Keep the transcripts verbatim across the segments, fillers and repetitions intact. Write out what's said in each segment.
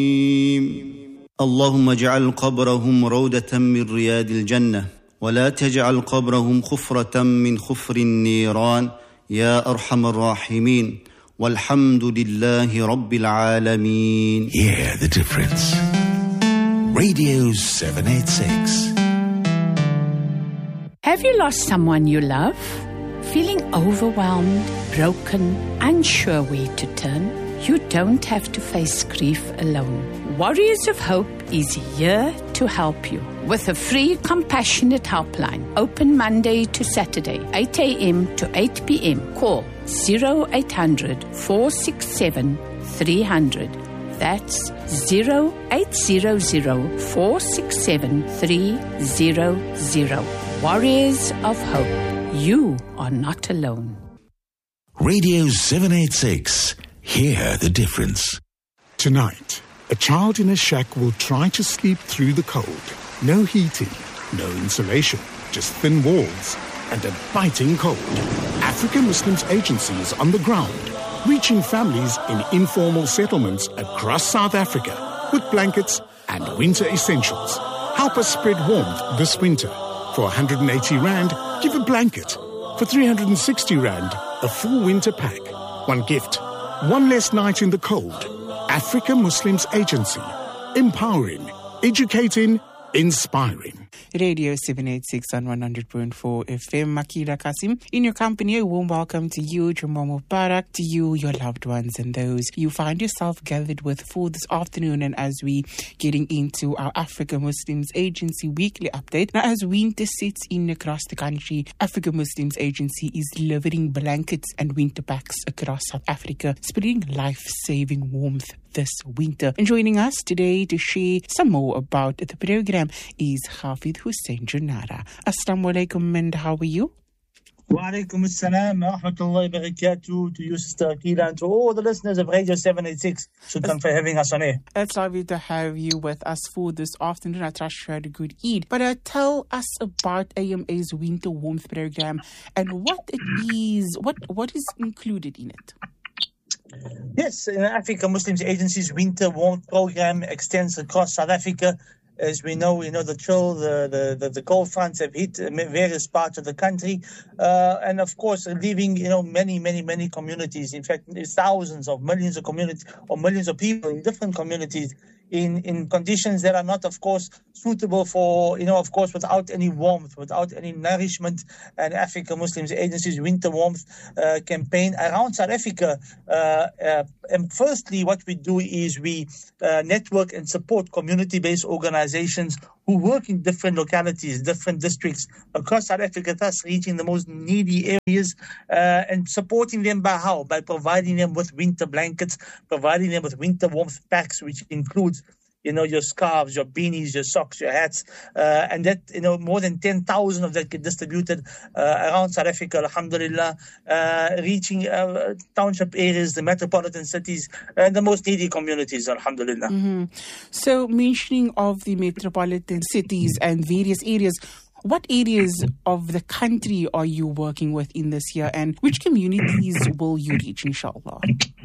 اللهم اجعل قبرهم روضة من رياض الجنة ولا تجعل قبرهم خفرة من خفر النيران يا أرحم الراحمين والحمد لله رب العالمين. Hear the difference. Radio seven eighty-six. Have you lost someone you love? Feeling overwhelmed, broken, unsure where to turn? You don't have to face grief alone. Warriors of Hope is here to help you with a free compassionate helpline, open Monday to Saturday, eight a.m. to eight p.m. Call zero eight hundred, four six seven, three hundred. That's zero eight hundred, four six seven, three hundred. Warriors of Hope, you are not alone. Radio seven eighty-six. Hear the difference. Tonight, a child in a shack will try to sleep through the cold. No heating, no insulation, just thin walls and a biting cold. African Muslims Agency is on the ground, reaching families in informal settlements across South Africa with blankets and winter essentials. Help us spread warmth this winter. For one hundred eighty rand, give a blanket. For three hundred sixty rand, a full winter pack. One gift. One less night in the cold. Africa Muslims Agency. Empowering, educating, inspiring. Radio seven eighty-six on one hundred point four F M. Makira Kasim. In your company, a warm welcome to you, Juma Mubarak, to you, your loved ones, and those you find yourself gathered with for this afternoon. And as we getting into our Africa Muslims Agency weekly update, now as winter sets in across the country, Africa Muslims Agency is delivering blankets and winter packs across South Africa, spreading life-saving warmth this winter. And joining us today to share some more about the program is Hafid Hussein Junara. Assalamu alaikum, and how are you? Wa alaikum assalam wa rahmatullahi wa barakatuh to you, Sister Akila, and to all the listeners of Radio seven eighty-six. Shukran for having us on air. It's lovely to have you with us for this afternoon. I trust you had a good Eid. But uh, tell us about A M A's Winter Warmth program and what it is, what what is included in it. Yes, in Africa Muslims Agency's Winter Warmth program extends across South Africa. As we know, you know, the chill, the, the, the, the cold fronts have hit various parts of the country. Uh, and of course, leaving, you know, many, many, many communities. In fact, there's thousands of millions of communities or millions of people in different communities in, in conditions that are not, of course, suitable for, you know, of course, without any warmth, without any nourishment. And Africa Muslims Agency's Winter Warmth uh, campaign around South Africa. Uh, uh, and firstly, what we do is we uh, network and support community-based organizations who work in different localities, different districts across South Africa, thus reaching the most needy areas uh, and supporting them by how? By providing them with winter blankets, providing them with winter warmth packs, which includes, you know, your scarves, your beanies, your socks, your hats, uh, and that, you know, more than ten thousand of that get distributed uh, around South Africa, alhamdulillah, uh, reaching uh, township areas, the metropolitan cities, and the most needy communities, alhamdulillah. Mm-hmm. So, mentioning of the metropolitan cities and various areas, what areas of the country are you working with in this year, and which communities will you reach, inshallah?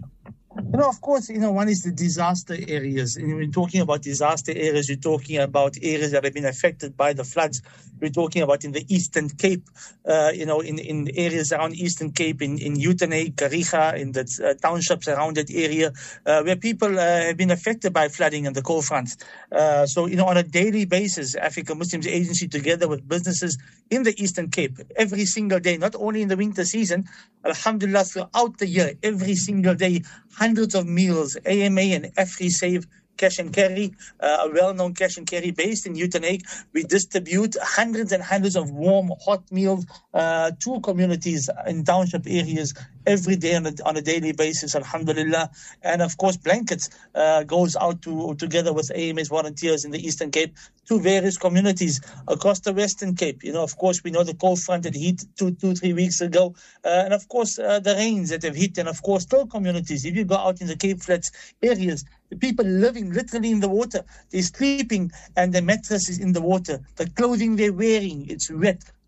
You know, of course, you know, one is the disaster areas. And when you're talking about disaster areas, you're talking about areas that have been affected by the floods. We're talking about in the Eastern Cape, uh, you know, in, in areas around Eastern Cape, in, in Uitenhage, Kariga, in the uh, townships around that area, uh, where people uh, have been affected by flooding and the cold fronts. Uh, so, you know, on a daily basis, Africa Muslims Agency, together with businesses in the Eastern Cape, every single day, not only in the winter season, alhamdulillah, throughout the year, every single day, hundreds of meals, A M A and AfriSave cash and carry, uh, a well-known cash and carry based in Uitenhage. We distribute hundreds and hundreds of warm, hot meals uh, to communities in township areas every day on a, on a daily basis, alhamdulillah. And of course, blankets uh, goes out to together with A M A's volunteers in the Eastern Cape to various communities across the Western Cape. You know, of course, we know the cold front that hit two, two, three weeks ago. Uh, and of course, uh, the rains that have hit, and of course, still communities. If you go out in the Cape Flats areas, the people living literally in the water. They're sleeping and the mattress is in the water. The clothing they're wearing, it's wet.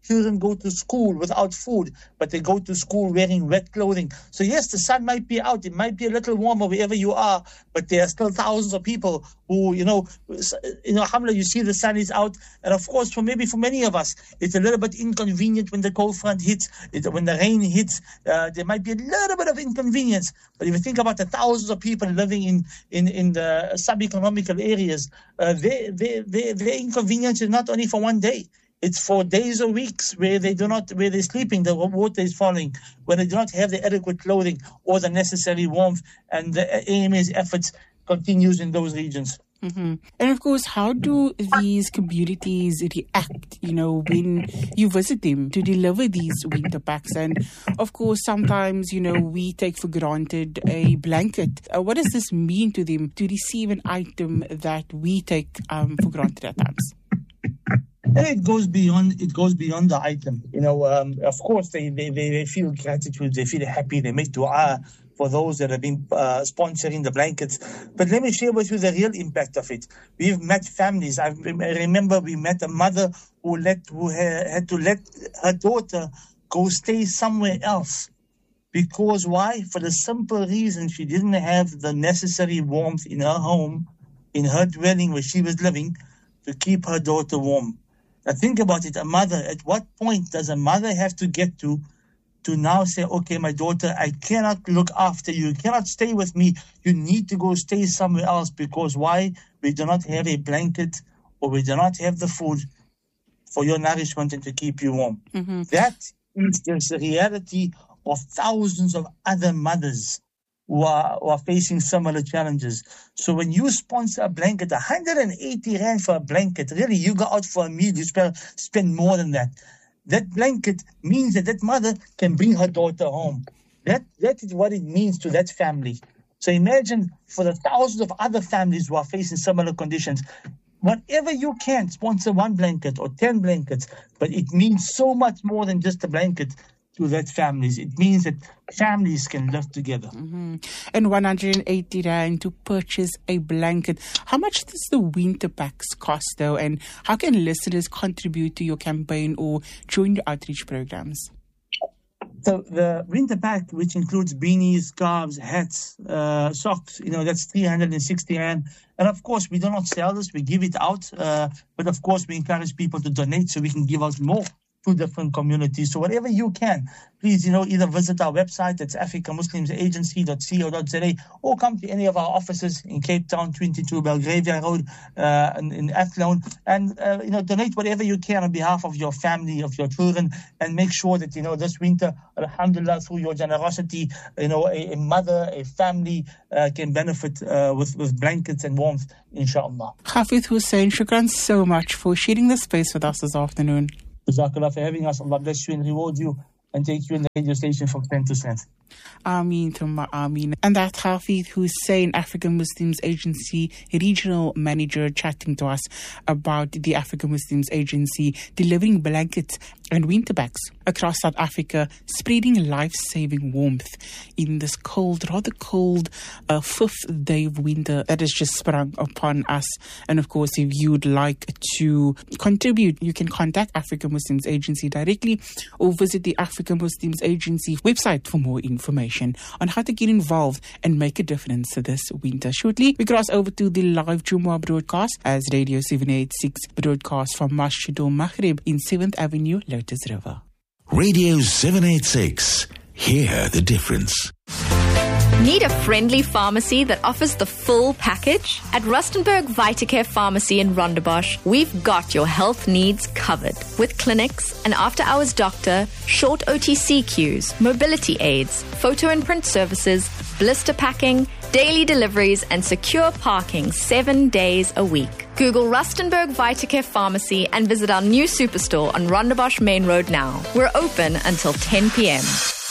children go to school without food, but they go to school wearing wet clothing. So yes, the sun might be out, it might be a little warmer wherever you are, but there are still thousands of people who, you know, you know, alhamdulillah, you see the sun is out. And of course, for maybe for many of us, it's a little bit inconvenient when the cold front hits, it, when the rain hits, uh, there might be a little bit of inconvenience. But if you think about the thousands of people living in, in, in the sub-economical areas, uh, they, they, they, their inconvenience is not only for one day. It's for days or weeks where they do not, where they're sleeping, the water is falling, where they do not have the adequate clothing or the necessary warmth, and the A M A's efforts continues in those regions. Mm-hmm. And of course, how do these communities react, you know, when you visit them to deliver these winter packs? And of course, sometimes, you know, we take for granted a blanket. Uh, what does this mean to them to receive an item that we take um, for granted at times? It goes beyond. It goes beyond the item. You know, um, of course, they, they, they feel gratitude. They feel happy. They make dua for those that have been uh, sponsoring the blankets. But let me share with you the real impact of it. We've met families. I remember we met a mother who let who had to let her daughter go stay somewhere else. Because why? For the simple reason she didn't have the necessary warmth in her home, in her dwelling where she was living, to keep her daughter warm. Now think about it, a mother, at what point does a mother have to get to to now say, okay, my daughter, I cannot look after you, you cannot stay with me, you need to go stay somewhere else, because why? We do not have a blanket or we do not have the food for your nourishment and to keep you warm. Mm-hmm. That is the reality of thousands of other mothers who are, who are facing similar challenges. So when you sponsor a blanket, one hundred eighty rand for a blanket, really, you go out for a meal, you spend, spend more than that. That blanket means that that mother can bring her daughter home. That That is what it means to that family. So imagine for the thousands of other families who are facing similar conditions, whatever you can, sponsor one blanket or ten blankets, but it means so much more than just a blanket to that families. It means that families can live together. Mm-hmm. And one hundred eighty rand to purchase a blanket. How much does the winter packs cost though? And how can listeners contribute to your campaign or join your outreach programs? So the winter pack, which includes beanies, scarves, hats, uh, socks, you know, that's three hundred sixty rand. And of course, we do not sell this, we give it out. Uh, but of course, we encourage people to donate so we can give out more to different communities. So whatever you can, please, you know, either visit our website, that's africa muslims agency dot co dot za, or come to any of our offices in Cape Town, twenty-two Belgravia Road, uh, in, in Athlone, and, uh, you know, donate whatever you can on behalf of your family, of your children, and make sure that, you know, this winter, alhamdulillah, through your generosity, you know, a, a mother, a family uh, can benefit uh, with, with blankets and warmth, inshallah. Hafid Hussein, shukran so much for sharing this space with us this afternoon. Jazakallah for having us. Allah bless you and reward you and take you in the radio station from strength to strength. Ameen, Tumma Ameen. And that Hafid Hussein, African Muslims Agency Regional Manager, chatting to us about the African Muslims Agency delivering blankets and winter bags across South Africa, spreading life-saving warmth in this cold, rather cold uh, fifth day of winter that has just sprung upon us. And of course, if you'd like to contribute, you can contact African Muslims Agency directly or visit the African Muslims Agency website for more information on how to get involved and make a difference this winter. Shortly, we cross over to the live Jumu'ah broadcast as Radio seven eighty-six broadcast from Masjid al Maghrib in seventh Avenue, Lotus River. Radio seven eighty-six. Hear the difference. Need a friendly pharmacy that offers the full package? At Rustenburg Vitacare Pharmacy in Rondebosch, we've got your health needs covered. With clinics, an after-hours doctor, short O T C queues, mobility aids, photo and print services, blister packing, daily deliveries, and secure parking seven days a week. Google Rustenburg Vitacare Pharmacy and visit our new superstore on Rondebosch Main Road now. We're open until ten p.m.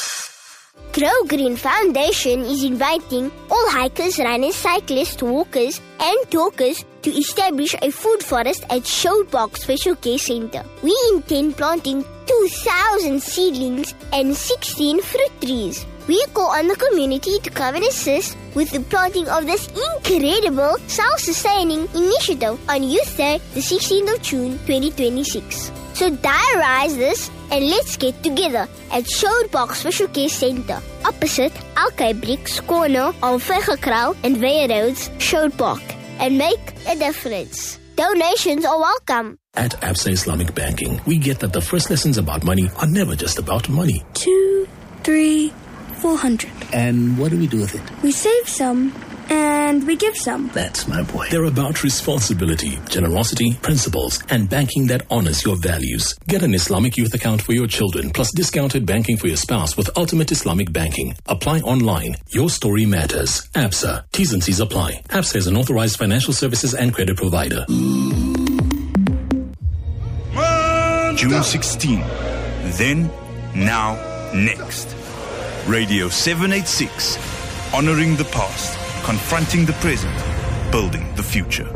Grow Green Foundation is inviting all hikers, runners, cyclists, walkers and talkers to establish a food forest at Showbox Special Care Center. We intend planting two thousand seedlings and sixteen fruit trees. we call on the community to come and assist with the planting of this incredible self-sustaining initiative on Youth Day, the sixteenth of June, twenty twenty-six. So diarize this and let's get together at Showbox Special Care Center, opposite Alkei Bricks, corner of Vegekraal and Weyer Roads, Sjoerd Park, and make a difference. Donations are welcome. At Absa Islamic Banking, we get that the first lessons about money are never just about money. Two, three, four hundred. And what do we do with it? We save some, and we give some. That's my boy. They're about responsibility, generosity, principles, and banking that honors your values. Get an Islamic youth account for your children, plus discounted banking for your spouse with Ultimate Islamic Banking. Apply online. Your story matters. Absa. T's and C's apply. Absa is an authorized financial services and credit provider. June sixteenth. Then, now, next. Radio seven eighty-six. Honoring the past, confronting the present, building the future.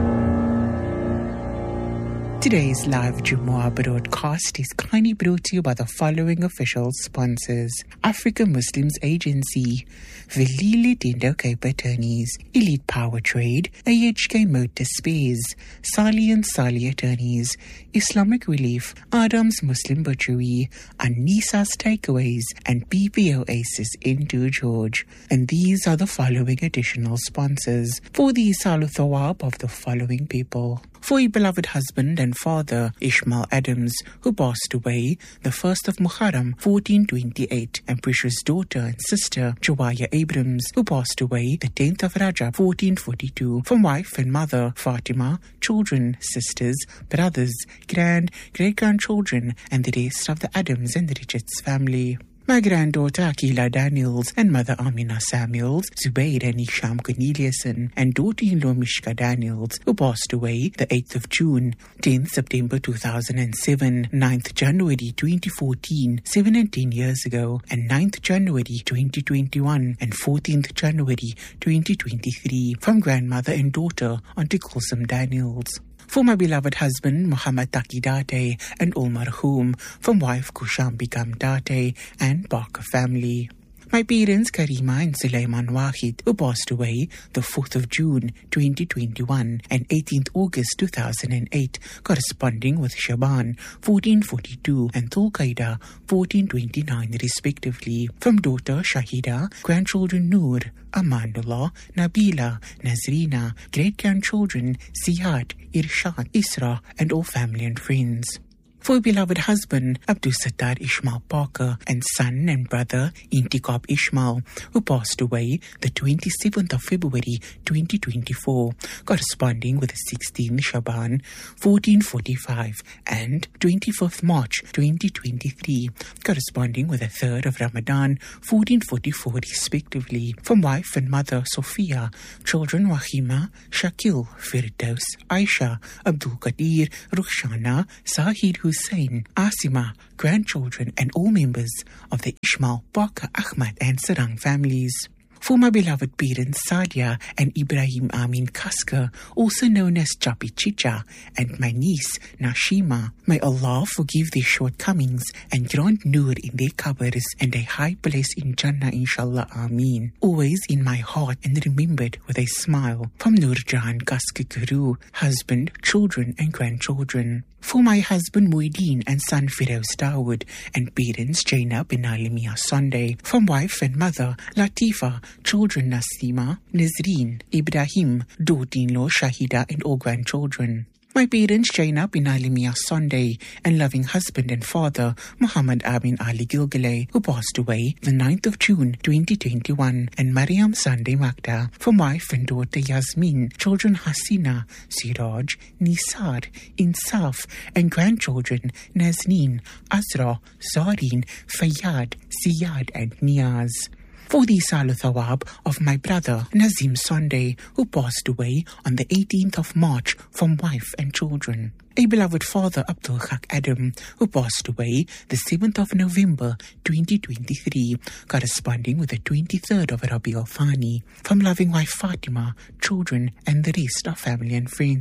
Today's live Jumu'ah broadcast is kindly brought to you by the following official sponsors: Africa Muslims Agency, Velile Dindo Cape Attorneys, Elite Power Trade, A H K Motor Spares, Sali and Sali Attorneys, Islamic Relief, Adam's Muslim Butchery, Anisa's Takeaways, and B P O Aces in Do George. And these are the following additional sponsors for the Isalu Thawab of the following people: for your beloved husband and father, Ishmael Adams, who passed away the first of Muharram, fourteen twenty-eight, and precious daughter and sister, Jawaya Abrams, who passed away the tenth of Rajab, fourteen forty-two, from wife and mother, Fatima, children, sisters, brothers, grand, great-grandchildren, and the rest of the Adams and Richards family. My granddaughter Akila Daniels and mother Amina Samuels, Zubair and Isham Corneliuson, and daughter-in-law Mishka Daniels, who passed away the eighth of June, tenth September two thousand seven, ninth January twenty fourteen, seven and ten years ago, and ninth January twenty twenty-one, and fourteenth January twenty twenty-three, from grandmother and daughter Auntie Kulsum Daniels. For my beloved husband, Muhammad Taki Date, and all marhum, from wife Kusham Bikam Date, and Barker family. My parents, Karima and Sulaiman Wahid, who passed away the fourth of June, twenty twenty-one, and eighteenth August two thousand eight, corresponding with Shaban, fourteen forty-two, and Tulqaida, fourteen twenty-nine, respectively. From daughter Shahida, grandchildren Noor, Amanullah, Nabila, Nazrina, great-grandchildren Ziyad, Irshad, Isra, and all family and friends. For beloved husband, Abdul Sattar Ishmael Parker, and son and brother, Intikab Ishmael, who passed away the twenty-seventh of February, twenty twenty-four, corresponding with the sixteenth Shaban, fourteen forty-five, and twenty-fifth March, twenty twenty-three, corresponding with the third of Ramadan, fourteen forty-four, respectively. From wife and mother, Sophia, children Wahima, Shakil, Firdaus, Aisha, Abdul Qadir, Rukhshana, Sahid Hussein, Asima, grandchildren, and all members of the Ishmael, Parker, Ahmad, and Sarang families. For my beloved parents, Sadia and Ibrahim Amin Kaska, also known as Chapi Chicha, and my niece, Nashima, may Allah forgive their shortcomings and grant nur in their cupboards and a high place in Jannah, inshallah, Ameen. Always in my heart and remembered with a smile. From Nurjan Kaska Guru, husband, children, and grandchildren. For my husband Muideen and son Firoz Dawood, and parents Jainab and Alimia Sunday. From wife and mother Latifa, children Nasima, Nazreen, Ibrahim, daughter-in-law Shahida, and all grandchildren. My parents Jainab bin Alimia Sunday, and loving husband and father Muhammad Amin Ali Gilgale, who passed away the ninth of June twenty twenty-one, and Mariam Sunday Magda. From wife and daughter Yasmin, children Hasina, Siraj, Nisar, Insaf, and grandchildren Nazneen, Azra, Zareen, Fayyad, Ziyad, and Niaz. For the Isalu Thawab of my brother Nazim Sunday, who passed away on the eighteenth of March, from wife and children. A beloved father, Abdul Haq Adam, who passed away the seventh of November twenty twenty-three, corresponding with the twenty-third of Rabi al Thani. From loving wife Fatima, children, and the rest of family and friends.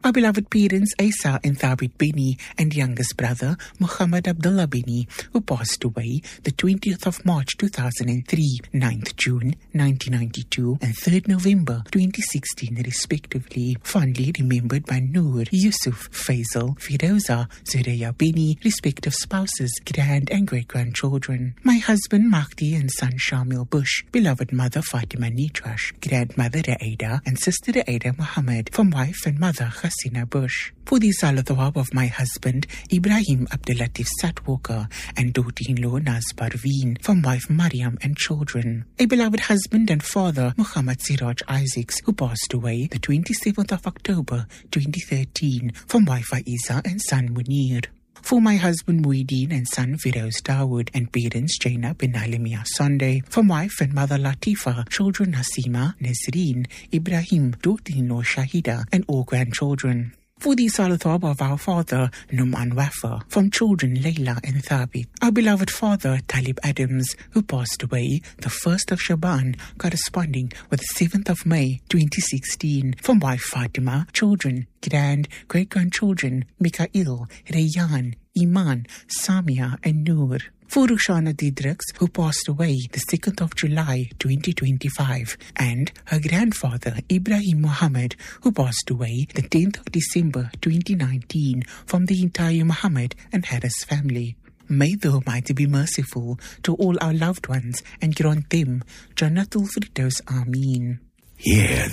Our beloved parents Isa and Thabit Bini and youngest brother Muhammad Abdullah Bini, who passed away the twentieth of March two thousand three, ninth June nineteen ninety-two and third November twenty sixteen respectively, fondly remembered by Noor, Yusuf, Faisal, Firoza, Zuraya Bini, respective spouses, grand and great-grandchildren. My husband Mahdi and son Shamil Bush, beloved mother Fatima Nitrash, grandmother Raida and sister Raida Muhammad, from wife and mother Hasina Bush. For the Salathawab of my husband Ibrahim Abdulatif Satwalker and daughter-in-law Naz Parveen, from wife Mariam and children. A beloved husband and father Muhammad Siraj Isaacs, who passed away the twenty-seventh of October twenty thirteen, from wife Aiza and son Munir. For my husband Muhyiddin and son Firoz Dawood and parents Jaina bin Alimia Sunday, from wife and mother Latifa, children Hasima, Nazreen, Ibrahim, daughter-in-law Shahida and all grandchildren. For the Salathab of our father Numan Wafa, from children Layla and Thabit. Our beloved father Talib Adams, who passed away the first of Shaban, corresponding with the seventh of May twenty sixteen, from wife Fatima, children, grand, great-grandchildren Mikhail, Rayyan, Iman, Samia and Noor. For Rushana Didrix, who passed away the second of July twenty twenty-five, and her grandfather Ibrahim Muhammad, who passed away the tenth of December twenty nineteen, from the entire Muhammad and Harris family. May the Almighty be merciful to all our loved ones and grant them Jannatul Firdaus. Ameen. Hear